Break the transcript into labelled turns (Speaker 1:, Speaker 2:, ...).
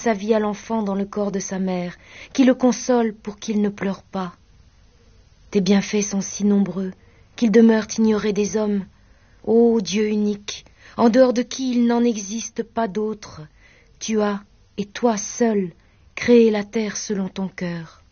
Speaker 1: sa vie à l'enfant dans le corps de sa mère, qui le console pour qu'il ne pleure pas. Tes bienfaits sont si nombreux qu'ils demeurent ignorés des hommes. Ô Dieu unique, en dehors de qui il n'en existe pas d'autre, tu as, et toi seul, créé la terre selon ton cœur.